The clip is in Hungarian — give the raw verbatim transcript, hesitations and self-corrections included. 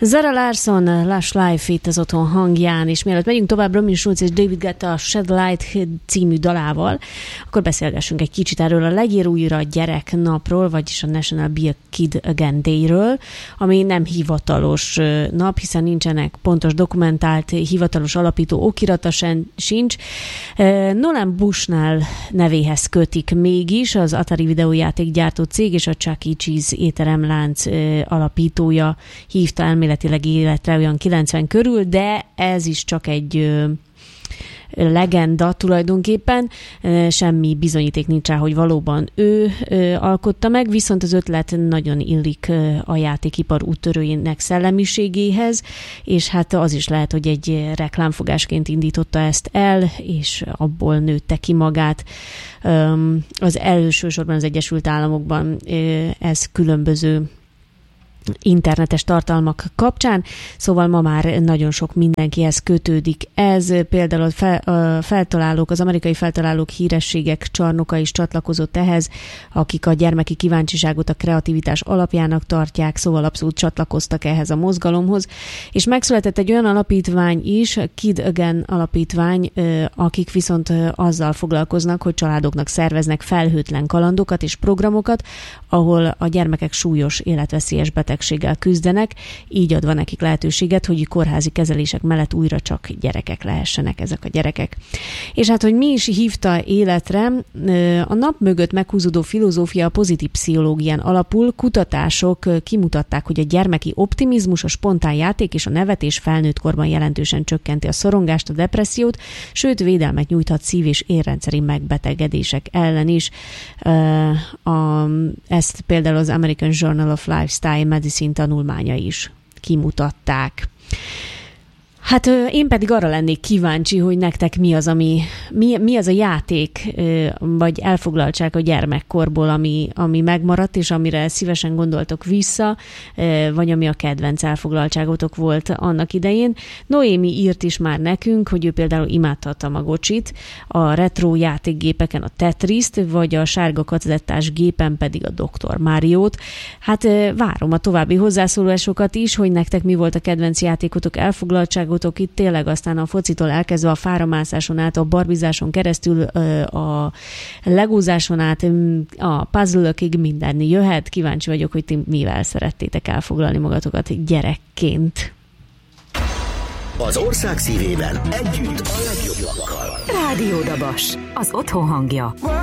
Zara Larsson, Lush Life itt az Otthon hangján, és mielőtt megyünk tovább Robin Schulz és David Guetta Shed Light című dalával, akkor beszélgessünk egy kicsit erről a Legyél újra gyereknapról, vagyis a National Be a Kid Again Day-ről, ami nem hivatalos nap, hiszen nincsenek pontos dokumentált hivatalos alapító okirata sen, sincs. Nolan Bushnell nevéhez kötik mégis, az Atari videójátékgyártó cég és a Chuck E. Cheese étteremlánc alapítója hívta elméletileg életre olyan kilencven körül, de ez is csak egy legenda tulajdonképpen, semmi bizonyíték nincs rá, hogy valóban ő alkotta meg, viszont az ötlet nagyon illik a játékipar úttörőjének szellemiségéhez, és hát az is lehet, hogy egy reklámfogásként indította ezt el, és abból nőtte ki magát. Az elsősorban az Egyesült Államokban ez különböző internetes tartalmak kapcsán, szóval ma már nagyon sok mindenkihez kötődik ez, például a, fel, a feltalálók, az amerikai feltalálók hírességek csarnoka is csatlakozott ehhez, akik a gyermeki kíváncsiságot a kreativitás alapjának tartják, szóval abszolút csatlakoztak ehhez a mozgalomhoz, és megszületett egy olyan alapítvány is, Kid Again alapítvány, akik viszont azzal foglalkoznak, hogy családoknak szerveznek felhőtlen kalandokat és programokat, ahol a gyermekek súlyos életveszélyes betegséggel küzdenek, így adva nekik lehetőséget, hogy kórházi kezelések mellett újra csak gyerekek lehessenek ezek a gyerekek. És hát, hogy mi is hívta életre, a nap mögött meghúzódó filozófia a pozitív pszichológián alapul, kutatások kimutatták, hogy a gyermeki optimizmus, a spontán játék és a nevetés felnőtt korban jelentősen csökkenti a szorongást, a depressziót, sőt védelmet nyújthat szív- és érrendszeri megbetegedések ellen is. A, ezt például az American Journal of Lifestyle Medicine tanulmányai is kimutatták. Hát én pedig arra lennék kíváncsi, hogy nektek mi az, ami, mi, mi az a játék, vagy elfoglaltság a gyermekkorból, ami, ami megmaradt, és amire szívesen gondoltok vissza, vagy ami a kedvenc elfoglaltságotok volt annak idején. Noémi írt is már nekünk, hogy ő például imádta a Tamagotchit, a retro játékgépeken a Tetriszt, vagy a sárga kazettás gépen pedig a doktor Máriót. Hát várom a további hozzászólásokat is, hogy nektek mi volt a kedvenc játékotok, elfoglaltságotok itt tényleg, aztán a focitól elkezdve a fáramászáson át, a barbizáson keresztül, a legózáson át, a puzzle-ökig minden jöhet. Kíváncsi vagyok, hogy ti mivel szerettétek elfoglalni magatokat gyerekként. Az ország szívében együtt a legjobbakkal. Rádió Dabas, az otthon hangja.